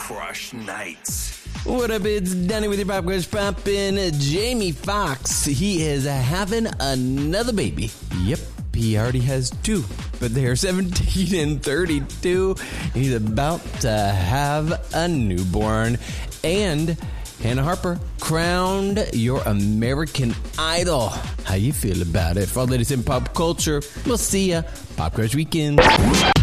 Crush Nights. What up, it's Danny with your Pop Crush Poppin'. Jamie Foxx, he is having another baby. Yep, he already has two, but they're 17 and 32. He's about to have a newborn. And Hannah Harper crowned your American Idol. How you feel about it? For all that is in pop culture, we'll see ya. Pop Crush Weekend.